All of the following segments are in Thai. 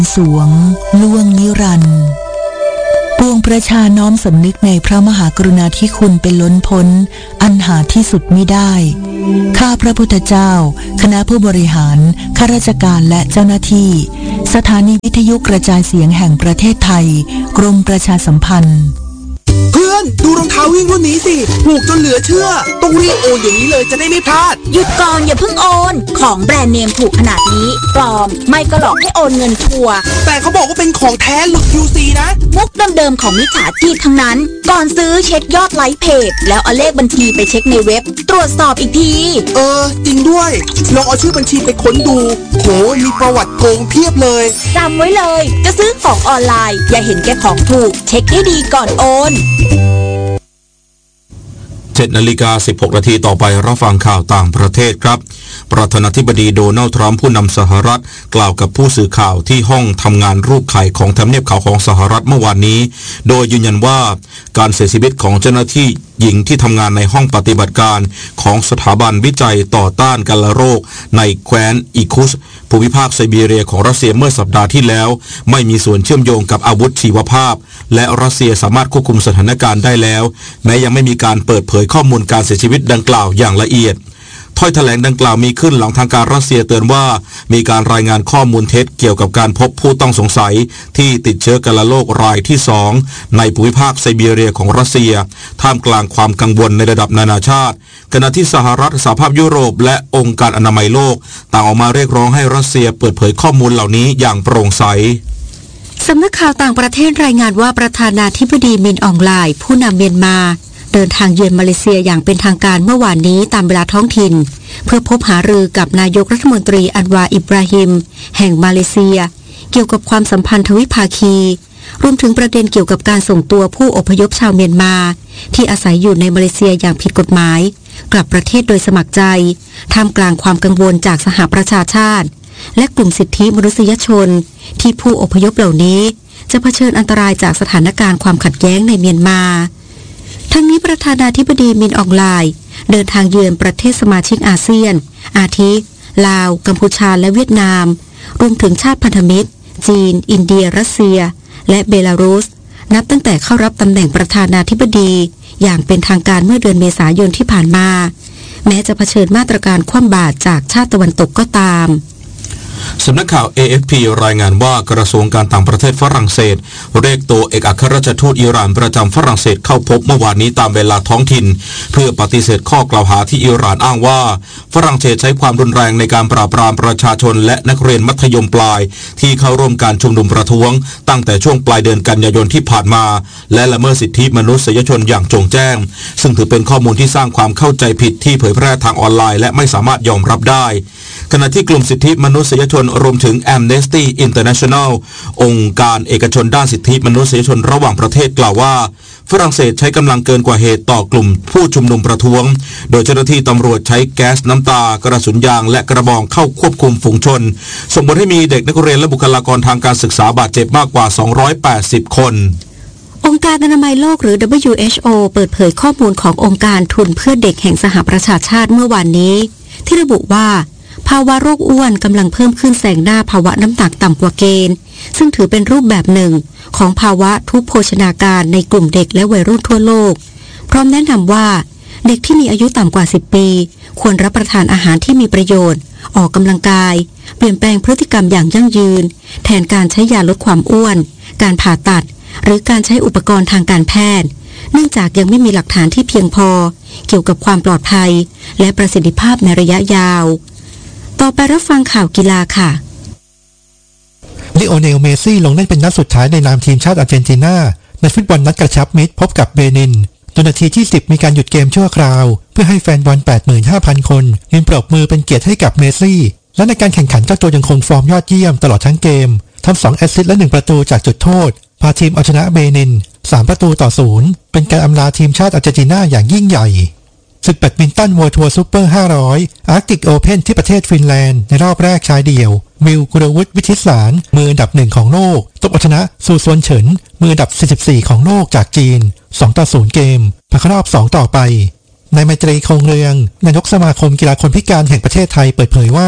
สวงล่วงนิรันดร์ปวงประชาน้อมสำนึกในพระมหากรุณาธิคุณเป็นล้นพ้นอันหาที่สุดมิได้ข้าพระพุทธเจ้าคณะผู้บริหารข้าราชการและเจ้าหน้าที่สถานีวิทยุกระจายเสียงแห่งประเทศไทยกรมประชาสัมพันธ์เพื่อนดูรองเท้าวิ่งรุ่นนี้สิถูกจนเหลือเชื่อต้องรีบโอนอย่างนี้เลยจะได้ไม่พลาดหยุดก่อนอย่าเพิ่งโอนของแบรนด์เนมถูกขนาดนี้ปลอมไม่ก็หลอกให้โอนเงินชัวร์แต่เขาบอกว่าเป็นของแท้หลุด QC นะมุกเดิมๆของมิจฉาชีพทั้งนั้นก่อนซื้อเช็คยอดไลค์เพจแล้วเอาเลขบัญชีไปเช็คในเว็บตรวจสอบอีกทีจริงด้วยลองเอาชื่อบัญชีไปค้นดูโหมีประวัติโกงเพียบเลยจำไว้เลยจะซื้อของออนไลน์อย่าเห็นแก่ของถูกเช็คให้ดีก่อนโอน 7:16 นาทีต่อไปรับฟังข่าวต่างประเทศครับประธานาธิบดีโดนัลด์ทรัมป์ผู้นำสหรัฐกล่าวกับผู้สื่อข่าวที่ห้องทำงานรูปไข่ของทำเนียบขาวของสหรัฐเมื่อวานนี้โดยยืนยันว่าการเสียชีวิตของเจ้าหน้าที่หญิงที่ทำงานในห้องปฏิบัติการของสถาบันวิจัยต่อต้านกาฬโรคในแคว้นอิคุสภูมิภาคไซบีเรียของรัสเซียเมื่อสัปดาห์ที่แล้วไม่มีส่วนเชื่อมโยงกับอาวุธชีวภาพและรัสเซียสามารถควบคุมสถานการณ์ได้แล้วแม้ยังไม่มีการเปิดเผยข้อมูลการเสียชีวิตดังกล่าวอย่างละเอียดถ้อยแถลงดังกล่าวมีขึ้นหลังทางการรัสเซียเตือนว่ามีการรายงานข้อมูลเท็จเกี่ยวกับการพบผู้ต้องสงสัยที่ติดเชื้อกาฬโรครายที่2ในภูมิภาคไซบีเรียของรัสเซียท่ามกลางความกังวลในระดับนานาชาติขณะที่สหรัฐสหภาพยุโรปและองค์การอนามัยโลกต่างออกมาเรียกร้องให้รัสเซียเปิดเผยข้อมูลเหล่านี้อย่างโปร่งใสสำนักข่าวต่างประเทศรายงานว่าประธานาธิบดีมินอองไลน์ผู้นำเมียนมาเดินทางเยือนมาเลเซียอย่างเป็นทางการเมื่อวานนี้ตามเวลาท้องถิ่นเพื่อพบหารือกับนายกรัฐมนตรีอันวาอิบราฮิมแห่งมาเลเซียเกี่ยวกับความสัมพันธ์ทวิภาคีรวมถึงประเด็นเกี่ยวกับการส่งตัวผู้อพยพชาวเมียนมาที่อาศัยอยู่ในมาเลเซียอย่างผิดกฎหมายกลับประเทศโดยสมัครใจท่ามกลางความกังวลจากสหประชาชาติและกลุ่มสิทธิมนุษยชนที่ผู้อพยพเหล่านี้จะเผชิญอันตรายจากสถานการณ์ความขัดแย้งในเมียนมาทั้งนี้ประธานาธิบดีมินอองไลน์เดินทางเยือนประเทศสมาชิกอาเซียนอาทิลาวกัมพูชาและเวียดนามรวมถึงชาติพันธมิตรจีนอินเดียรัสเซียและเบลารุสนับตั้งแต่เข้ารับตำแหน่งประธานาธิบดีอย่างเป็นทางการเมื่อเดือนเมษายนที่ผ่านมาแม้จะเผชิญมาตรการคว่ำบาตรจากชาติตะวันตกก็ตามสำนักข่าว AFP รายงานว่ากระทรวงการต่างประเทศฝรั่งเศสเรียกตัวเอกอัครราชทูตอิหร่านประจำฝรั่งเศสเข้าพบเมื่อวานนี้ตามเวลาท้องถิ่นเพื่อปฏิเสธข้อกล่าวหาที่อิหร่านอ้างว่าฝรั่งเศสใช้ความรุนแรงในการปราบปรามประชาชนและนักเรียนมัธยมปลายที่เข้าร่วมการชุมนุมประท้วงตั้งแต่ช่วงปลายเดือนกันยายนที่ผ่านมาและละเมิดสิทธิมนุษยชนอย่างโจ่งแจ้งซึ่งถือเป็นข้อมูลที่สร้างความเข้าใจผิดที่เผยแพร่ทางออนไลน์และไม่สามารถยอมรับได้ขณะที่กลุ่มสิทธิมนุษยชนรวมถึง Amnesty International องค์การเอกชนด้านสิทธิมนุษยชนระหว่างประเทศกล่าวว่าฝรั่งเศสใช้กำลังเกินกว่าเหตุต่อกลุ่มผู้ชุมนุมประท้วงโดยเจ้าหน้าที่ตำรวจใช้แก๊สน้ำตากระสุนยางและกระบองเข้าควบคุมฝูงชนส่งผลให้มีเด็กนักเรียนและบุคลากรทางการศึกษาบาดเจ็บมากกว่า280คนองค์การอนามัยโลกหรือ WHO เปิดเผยข้อมูลขององค์การทุนเพื่อเด็กแห่งสหประชาชาติเมื่อวานนี้ที่ระบุว่าภาวะโรคอ้วนกำลังเพิ่มขึ้นแซงหน้าภาวะน้ำหนักต่ำกว่าเกณฑ์ซึ่งถือเป็นรูปแบบหนึ่งของภาวะทุพโภชนาการในกลุ่มเด็กและวัยรุ่นทั่วโลกพร้อมแนะนำว่าเด็กที่มีอายุต่ำกว่า10ปีควรรับประทานอาหารที่มีประโยชน์ออกกำลังกายเปลี่ยนแปลงพฤติกรรมอย่างยั่งยืนแทนการใช้ยาลดความอ้วนการผ่าตัดหรือการใช้อุปกรณ์ทางการแพทย์เนื่องจากยังไม่มีหลักฐานที่เพียงพอเกี่ยวกับความปลอดภัยและประสิทธิภาพในระยะยาวต่อไปรับฟังข่าวกีฬาค่ะลิโอเนล เมซี่ลงเล่นเป็นนัดสุดท้ายในนามทีมชาติอาร์เจนตินาในฟุตบอลนัดกระชับมิตรพบกับเบนินจนนาทีที่10มีการหยุดเกมชั่วคราวเพื่อให้แฟนบอล 85,000 คนยืนปรบมือเป็นเกียรติให้กับเมซี่และในการแข่งขันเจ้าตัวยังคงฟอร์มยอดเยี่ยมตลอดทั้งเกมทำ2แอสซิสต์และ1ประตูจากจุดโทษพาทีมเอาชนะเบนิน3-0เป็นการอำลาทีมชาติอาร์เจนตินาอย่างยิ่งใหญ่ศึกแบดมินตันวัวทัวร์ซูเปอร์500อาร์กติกโอเพ่นที่ประเทศฟินแลนด์ในรอบแรกชายเดี่ยววิลกุลวุฒิวิทิสารมืออันดับ1ของโลกตบเอาชนะซูซวนเฉินมืออันดับ44ของโลกจากจีน2-0เกมผ่านเข้ารอบ2ต่อไปนายไมตรีคงเรืองนายกสมาคมกีฬาคนพิการแห่งประเทศไทยเปิดเผยว่า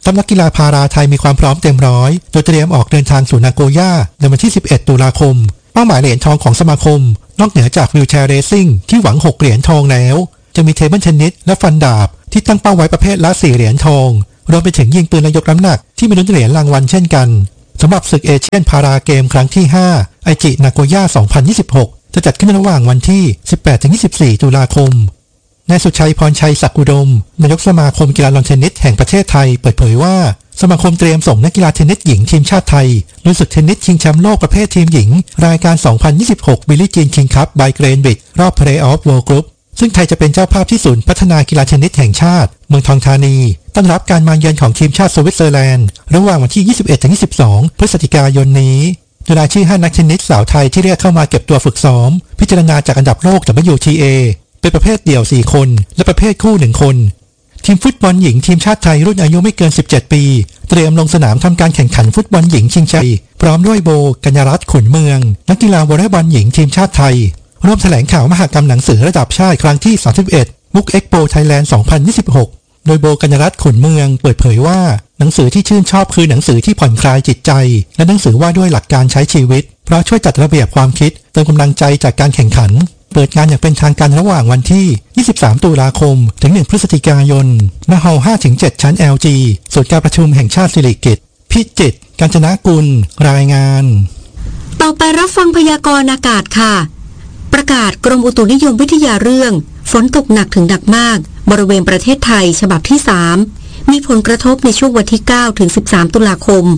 ทัพนักกีฬาพาราไทยมีความพร้อมเต็มร้อยโดยเตรียมออกเดินทางสู่นาโกย่าในวันที่ 11 ตุลาคมเป้าหมายเหรียญทองของสมาคมนอกเหนือจากวีลแชร์เรซิ่งที่หวัง6เหรียญทองแล้วจะมีเทเบิลเทนนิสและฟันดาบที่ตั้งเป้าไว้ประเภทละ4เหรียญทองรวมไปถึงยิงปืนและยกน้ำหนักที่มีลุ้นเหรียญรางวัลเช่นกันสำหรับศึกเอเชียนพาราเกมครั้งที่5ไอจินาโกย่า 2026 จะจัดขึ้นระหว่างวันที่ 18-24 ตุลาคมนายสุชัยพรชัยศักดิ์อุดมนายกสมาคมกีฬาลอนเทนนิสแห่งประเทศไทยเปิดเผยว่าสมาคมเตรียมส่งนักกีฬาเทนนิสหญิงทีมชาติไทยลุยศึกเทนนิสชิงแชมป์โลกประเภททีมหญิงรายการ 2026 บิลลี่จีนคิงคัพบายเกรนบิดรอบเพลย์ออฟเวิลด์กรุ๊ปซึ่งไทยจะเป็นเจ้าภาพที่ศูนย์พัฒนากีฬาเทนนิสแห่งชาติเมืองทองธานีต้อนรับการมาเยือนของทีมชาติสวิตเซอร์แลนด์ระหว่างวันที่ 21-22 พฤศจิกายนนี้โดยรายชื่อ5นักเทนนิสสาวไทยที่เรียกเข้ามาเก็บตัวฝึกซ้อมพิจารณาจากอันดับโลก WTA เป็นประเภทเดี่ยว4คนและประเภทคู่1คนทีมฟุตบอลหญิงทีมชาติไทยรุ่นอายุไม่เกิน17ปีเตรียมลงสนามทำการแข่งขันฟุตบอลหญิงชิงชัยพร้อมด้วยโบกัญญรัตน์ขุนเมืองนักกีฬาวอลเลย์บอลหญิงทีมชาติไทยร่วมแถลงข่าวมหกรรมหนังสือระดับชาติครั้งที่ 31 Book Expo Thailand 2026 โดยโบกัญญรัตน์ขุนเมืองเปิดเผยว่าหนังสือที่ชื่นชอบคือหนังสือที่ผ่อนคลายจิตใจและหนังสือว่าด้วยหลักการใช้ชีวิตเพราะช่วยจัดระเบียบความคิดเติมกำลังใจจากการแข่งขันเปิดงานอย่างเป็นทางการระหว่างวันที่ 23 ตุลาคมถึง 1 พฤศจิกายนณ ฮอลล์ 5-7 ชั้น LG ศูนย์การประชุมแห่งชาติสิริกิติ์พิจิตรกาญจนกุลรายงานต่อไปรับฟังพยากรณ์อากาศค่ะประกาศกรมอุตุนิยมวิทยาเรื่องฝนตกหนักถึงหนักมากบริเวณประเทศไทยฉบับที่ 3มีผลกระทบในช่วงวันที่ 9 ถึง 13 ตุลาคม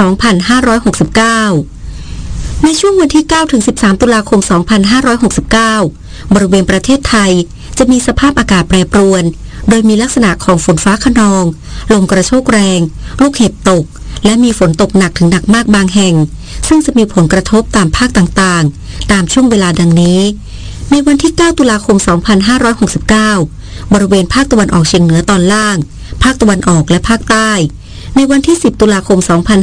2569ในช่วงวันที่ 9 ถึง 13 ตุลาคม 2569 บริเวณประเทศไทยจะมีสภาพอากาศแปรปรวนโดยมีลักษณะของฝนฟ้าคะนองลมกระโชกแรงลูกเห็บตกและมีฝนตกหนักถึงหนักมากบางแห่งซึ่งจะมีผลกระทบตามภาคต่างๆตามช่วงเวลาดังนี้ในวันที่ 9 ตุลาคม 2569 บริเวณภาคตะวันออกเฉียงเหนือตอนล่างภาคตะวันออกและภาคใต้ในวันที่ 10 ตุลาคม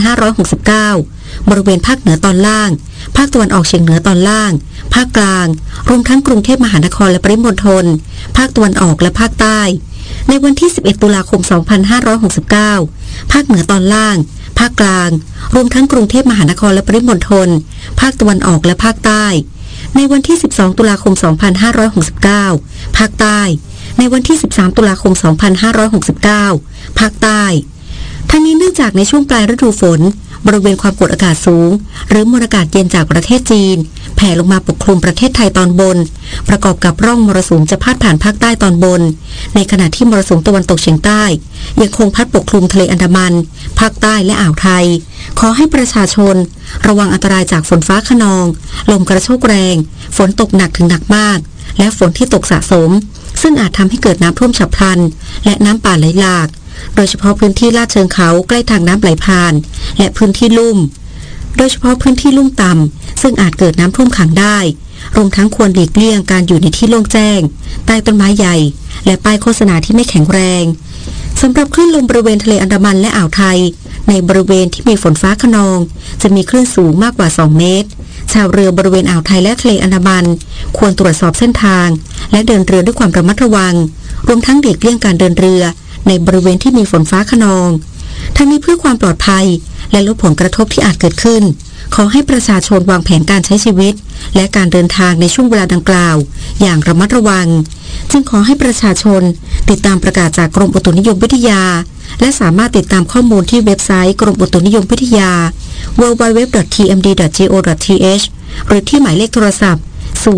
2569 บริเวณภาคเหนือตอนล่างภาคตะวันออกเฉียงเหนือตอนล่างภาคกลางรวมทั้งกรุงเทพมหานครและปริมณฑลภาคตะวันออกและภาคใต้ในวันที่ 11 ตุลาคม 2569 ภาคเหนือตอนล่างภาคกลางรวมทั้งกรุงเทพมหานครและปริมณฑลภาคตะวันออกและภาคใต้ในวันที่ 12 ตุลาคม 2569 ภาคใต้ในวันที่ 13 ตุลาคม 2569 ภาคใต้ทั้งนี้เนื่องจากในช่วงปลายฤดูฝนบริเวณความกดอากาศสูงหรือมวลอากาศเย็นจากประเทศจีนแผ่ลงมาปกคลุมประเทศไทยตอนบนประกอบกับร่องมรสุมจะพาดผ่านภาคใต้ตอนบนในขณะที่มรสุมตะวันตกเฉียงใต้ยังคงพัดปกคลุมทะเลอันดามันภาคใต้และอ่าวไทยขอให้ประชาชนระวังอันตรายจากฝนฟ้าคะนองลมกระโชกแรงฝนตกหนักถึงหนักมากและฝนที่ตกสะสมซึ่งอาจทำให้เกิดน้ำท่วมฉับพลันและน้ำป่าไหลหลากโดยเฉพาะพื้นที่ลาดเชิงเขาใกล้ทางน้ำไหลผ่านและพื้นที่ลุ่มโดยเฉพาะพื้นที่ลุ่มต่ำซึ่งอาจเกิดน้ำท่วมขังได้รวมทั้งควรหลีกเลี่ยงการอยู่ในที่โล่งแจ้งใต้ต้นไม้ใหญ่และป้ายโฆษณาที่ไม่แข็งแรงสำหรับคลื่นลมบริเวณทะเลอันดามันและอ่าวไทยในบริเวณที่มีฝนฟ้าคะนองจะมีคลื่นสูงมากกว่า2เมตรชาวเรือบริเวณอ่าวไทยและทะเลอันดามันควรตรวจสอบเส้นทางและเดินเรือด้วยความระมัดระวังรวมทั้งหลีกเลี่ยงการเดินเรือในบริเวณที่มีฝนฟ้าคะนองทั้งนี้เพื่อความปลอดภัยและลดผลกระทบที่อาจเกิดขึ้นขอให้ประชาชนวางแผนการใช้ชีวิตและการเดินทางในช่วงเวลาดังกล่าวอย่างระมัดระวังจึงขอให้ประชาชนติดตามประกาศจากกรมอุตุนิยมวิทยาและสามารถติดตามข้อมูลที่เว็บไซต์กรมอุตุนิยมวิทยา www.tmd.go.th หรือที่หมายเลขโทรศัพท์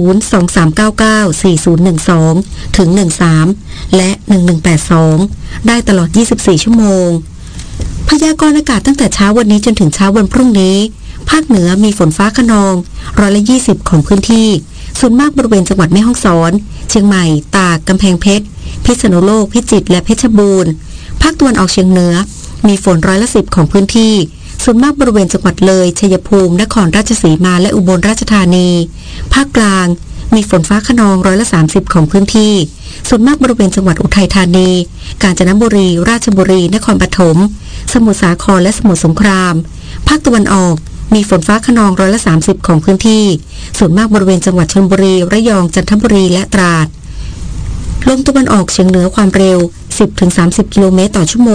023994012ถึง13และ1182ได้ตลอด24ชั่วโมงพยากรณ์อากาศตั้งแต่เช้าวันนี้จนถึงเช้าวันพรุ่งนี้ภาคเหนือมีฝนฟ้าคะนอง120ของพื้นที่ส่วนมากบริเวณจังหวัดแม่ฮ่องสอนเชียงใหม่ตากกำแพงเพชรพิษณุโลกพิจิตรและเพชรบูรณ์ภาคตะวันออกเฉียงเหนือมีฝน10%ของพื้นที่ส่วนมากบริเวณจังหวัดเลยชัยภูมินครราชสีมาและอุบลราชธานีภาคกลางมีฝนฟ้าคะนอง30%ของพื้นที่ส่วนมากบริเวณจังหวัดอุทัยธานีกาญจนบุรีราชบุรีนครปฐมสมุทรสาครและสมุทรสงครามภาคตะวันออกมีฝนฟ้าคะนอง30%ของพื้นที่ส่วนมากบริเวณจังหวัดชลบุรีระยองจันทบุรีและตราดลมตะวันออกเฉียงเหนือความเร็ว 10-30 กิโลเมตรต่อชั่วโมง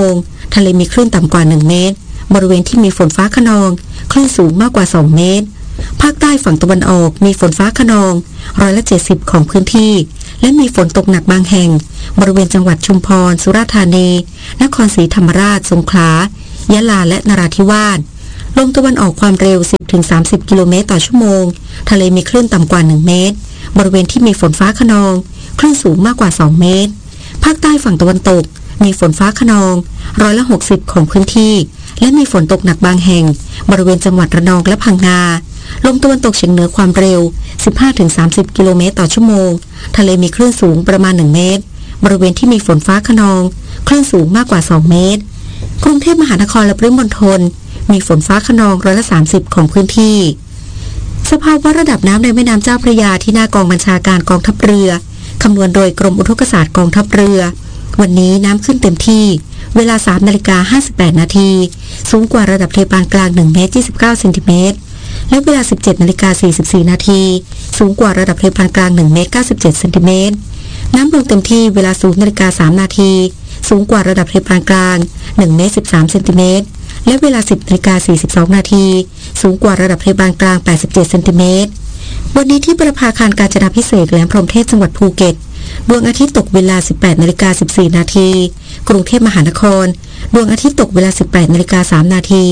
ทะเลมีคลื่นต่ำกว่า1เมตรบริเวณที่มีฝนฟ้าคะนองคลื่นสูงมากกว่า2เมตรภาคใต้ฝั่งตะวันออกมีฝนฟ้าคะนอง70%ของพื้นที่และมีฝนตกหนักบางแห่งบริเวณจังหวัดชุมพรสุราษฎร์ธานีนครศรีธรรมราชสงขลายะลาและนราธิวาสลมตะวันออกความเร็ว 10-30 กิโลเมตรต่อชั่วโมงทะเลมีคลื่นต่ำกว่า1เมตรบริเวณที่มีฝนฟ้าคะนองคลื่นสูงมากกว่า2เมตรภาคใต้ฝั่งตะวันตกมีฝนฟ้าคะนอง60%ของพื้นที่และมีฝนตกหนักบางแห่งบริเวณจังหวัดระนองและพังงาลมตะวันตกเฉียงเหนือความเร็ว 15-30 กิโลเมตรต่อชั่วโมงทะเลมีคลื่นสูงประมาณ1เมตรบริเวณที่มีฝนฟ้าคะนองคลื่นสูงมากกว่า2เมตรกรุงเทพมหานครและปริมณฑลมีฝนฟ้าคะนอง30%ของพื้นที่สภาวะระดับน้ำในแม่น้ำเจ้าพระยาที่หน้ากองบัญชาการกองทัพเรือคำนวณโดยกรมอุทกศาสตร์กองทัพเรือวันนี้น้ำขึ้นเต็มที่เวลา 3:58 นาทีสูงกว่าระดับทะเลปานกลาง1เมตร29เซนติเมตรและเวลา 17:44 นาทีสูงกว่าระดับทะเลปานกลาง1เมตร97เซนติเมตรน้ำลงเต็มที่เวลา 0:03 นาทีสูงกว่าระดับทะเลปานกลาง1เมตร13เซนติเมตรและเวลา 10:42 นาทีสูงกว่าระดับทะเลปานกลาง87เซนติเมตรวันนี้ที่ประภาคารกาญจนาภิเษกแหลมพรหมเทพจังหวัดภูเก็ตดวงอาทิตย์ตกเวลา 18:14 นาทีกรุงเทพมหานครดวงอาทิตย์ตกเวลา 18:03 นาที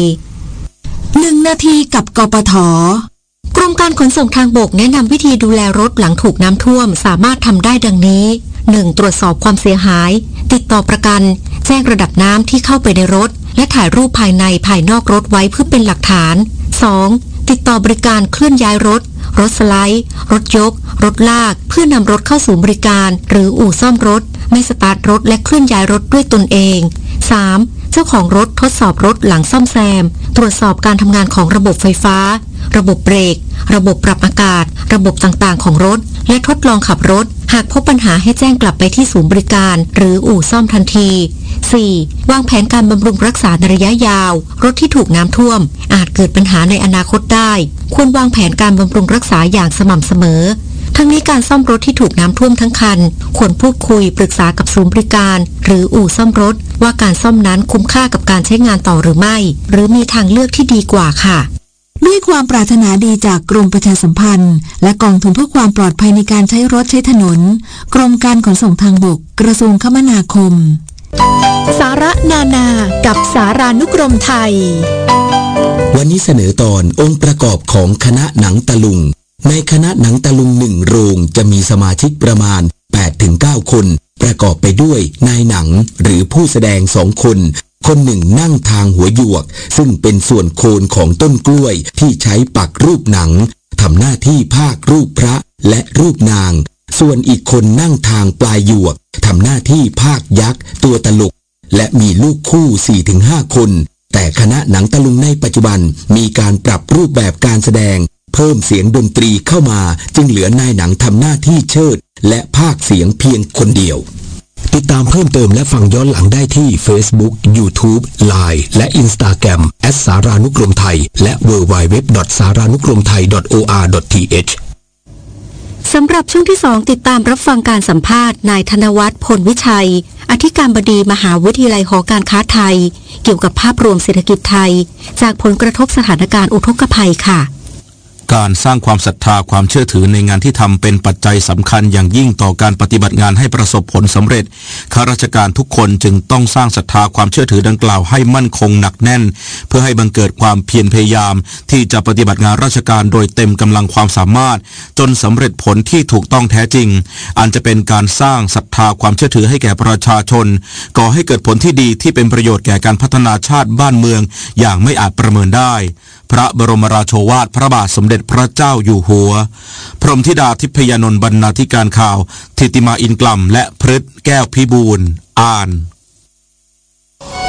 1 นาทีกับกปท. กรมการขนส่งทางบกแนะนำวิธีดูแลรถหลังถูกน้ำท่วมสามารถทำได้ดังนี้ 1. ตรวจสอบความเสียหายติดต่อประกันแจ้งระดับน้ำที่เข้าไปในรถและถ่ายรูปภายในภายนอกรถไว้เพื่อเป็นหลักฐาน 2. ติดต่อบริการเคลื่อนย้ายรถสไลด์รถยกรถลากเพื่อนำรถเข้าสู่บริการหรืออู่ซ่อมรถไม่สตาร์ทรถและเคลื่อนย้ายรถด้วยตนเอง 3. เจ้าของรถทดสอบรถหลังซ่อมแซมตรวจสอบการทำงานของระบบไฟฟ้าระบบเบรกระบบปรับอากาศระบบต่างๆของรถและทดลองขับรถหากพบปัญหาให้แจ้งกลับไปที่ศูนย์บริการหรืออู่ซ่อมทันที 4. วางแผนการบำรุงรักษาในระยะยาวรถที่ถูกน้ำท่วมอาจเกิดปัญหาในอนาคตได้ควรวางแผนการบำรุงรักษาอย่างสม่ำเสมอทั้งนี้การซ่อมรถที่ถูกน้ำท่วมทั้งคันควรพูดคุยปรึกษากับศูนย์บริการหรืออู่ซ่อมรถว่าการซ่อมนั้นคุ้มค่ากับการใช้งานต่อหรือไม่หรือมีทางเลือกที่ดีกว่าค่ะด้วยความปรารถนาดีจากกรมประชาสัมพันธ์และกองทุนเพื่อความปลอดภัยในการใช้รถใช้ถนนกรมการขนส่งทางบกกระทรวงคมนาคมสาระนานากับสารานุกรมไทยวันนี้เสนอตอนองค์ประกอบของคณะหนังตะลุงในคณะหนังตะลุง1โรงจะมีสมาชิกประมาณ 8-9 คนประกอบไปด้วยนายหนังหรือผู้แสดง2คนคนหนึ่งนั่งทางหัวหยวกซึ่งเป็นส่วนโคนของต้นกล้วยที่ใช้ปักรูปหนังทำหน้าที่พากรูปพระและรูปนางส่วนอีกคนนั่งทางปลายหยวกทำหน้าที่พากยักษ์ตัวตลกและมีลูกคู่ 4-5 คนแต่คณะหนังตะลุงในปัจจุบันมีการปรับรูปแบบการแสดงเพิ่มเสียงดนตรีเข้ามาจึงเหลือนายหนังทำหน้าที่เชิดและพากเสียงเพียงคนเดียวติดตามเพิ่มเติมและฟังย้อนหลังได้ที่ Facebook, YouTube, Line และ Instagram @ สารานุกรมไทยและ www.saranukromthai.or.th สำหรับช่วงที่2ติดตามรับฟังการสัมภาษณ์นายธนวัฒน์พลวิชัยอธิการบดีมหาวิทยาลัยหอการค้าไทยเกี่ยวกับภาพรวมเศรษฐกิจไทยจากผลกระทบสถานการณ์อุทกภัยค่ะการสร้างความศรัทธาความเชื่อถือในงานที่ทำเป็นปัจจัยสำคัญอย่างยิ่งต่อการปฏิบัติงานให้ประสบผลสำเร็จข้าราชการทุกคนจึงต้องสร้างศรัทธาความเชื่อถือดังกล่าวให้มั่นคงหนักแน่นเพื่อให้บังเกิดความเพียรพยายามที่จะปฏิบัติงานราชการโดยเต็มกำลังความสามารถจนสำเร็จผลที่ถูกต้องแท้จริงอันจะเป็นการสร้างศรัทธาความเชื่อถือให้แก่ประชาชนก่อให้เกิดผลที่ดีที่เป็นประโยชน์แก่การพัฒนาชาติบ้านเมืองอย่างไม่อาจประเมินได้พระบรมราโชวาทพระบาทสมเด็จพระเจ้าอยู่หัวพรหมธิดาทิพยานนท์บรรณาธิการข่าวธิติมาอินกล่ำและพฤทธิ์แก้วพิบูลย์อ่าน